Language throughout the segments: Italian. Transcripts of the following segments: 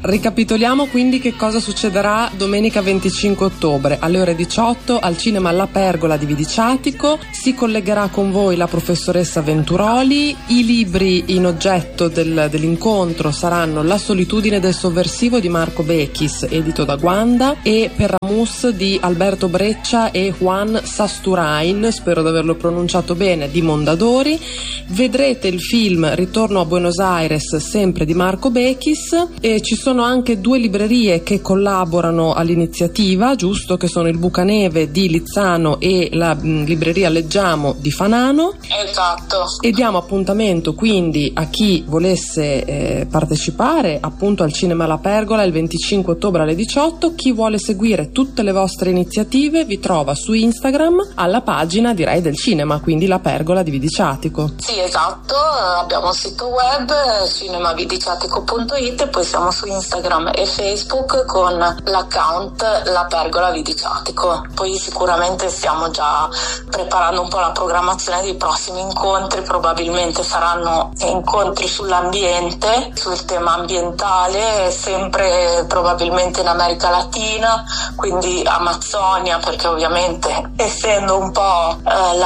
Ricapitoliamo quindi che cosa succederà domenica 25 ottobre alle ore 18 al cinema La Pergola di Vidiciatico. Si collegherà con voi la professoressa Venturoli. I libri in oggetto dell'incontro saranno La solitudine del sovversivo di Marco Bechis, edito da Guanda, e Perramus di Alberto Breccia e Juan Sasturain, spero di averlo pronunciato bene, di Mondadori. Vedrete il film Ritorno a Buenos Aires, sempre di Marco Bechis, e ci sono anche 2 librerie che collaborano all'iniziativa, giusto, che sono il Bucaneve di Lizzano e la libreria Leggiamo di Fanano. Esatto. E diamo appuntamento quindi a chi volesse partecipare appunto al Cinema La Pergola il 25 ottobre alle 18. Chi vuole seguire tutte le vostre iniziative vi trova su Instagram alla pagina, direi, del cinema, quindi La Pergola di Vidiciatico. Sì, esatto, abbiamo il sito web cinemavidiciatico.it e poi siamo su Instagram e Facebook con l'account La Pergola Vidiciatico. Poi sicuramente stiamo già preparando un po' la programmazione dei prossimi incontri, probabilmente saranno incontri sull'ambiente, sul tema ambientale, sempre probabilmente in America Latina, quindi Amazzonia, perché ovviamente essendo un po'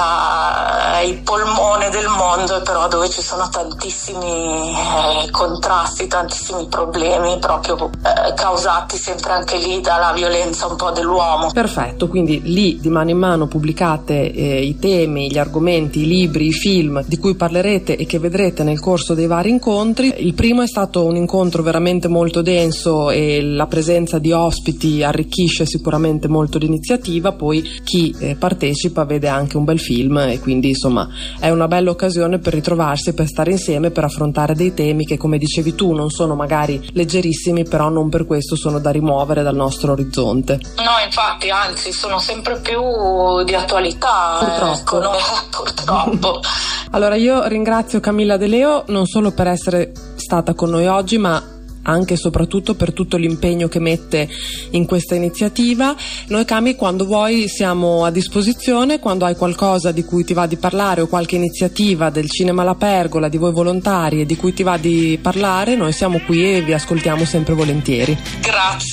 il polmone del mondo, però dove ci sono tantissimi contrasti, tantissimi problemi proprio causati sempre anche lì dalla violenza un po' dell'uomo. Perfetto, quindi lì di mano in mano pubblicate i temi, gli argomenti, i libri, i film di cui parlerete e che vedrete nel corso dei vari incontri. Il primo è stato un incontro veramente molto denso e la presenza di ospiti arricchisce sicuramente molto l'iniziativa, poi chi partecipa vede anche un bel film e quindi insomma è una bella occasione per ritrovarsi, per stare insieme, per affrontare dei temi che, come dicevi tu, non sono magari leggerissimi, però non per questo sono da rimuovere dal nostro orizzonte. No, infatti, anzi, sono sempre più di attualità. Purtroppo. Purtroppo. Allora io ringrazio Camilla De Leo non solo per essere stata con noi oggi, ma anche e soprattutto per tutto l'impegno che mette in questa iniziativa. Noi, Cami, quando vuoi siamo a disposizione, quando hai qualcosa di cui ti va di parlare o qualche iniziativa del Cinema La Pergola, di voi volontari, e di cui ti va di parlare, noi siamo qui e vi ascoltiamo sempre volentieri. Grazie.